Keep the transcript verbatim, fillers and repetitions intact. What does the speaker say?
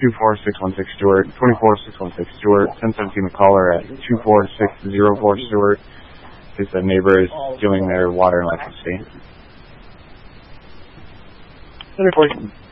two four six one six Stewart, twenty-four six one six Stewart, ten seventeen McCullough at two four six zero four Stewart. His uh, neighbor is doing their water and electricity. ten forty.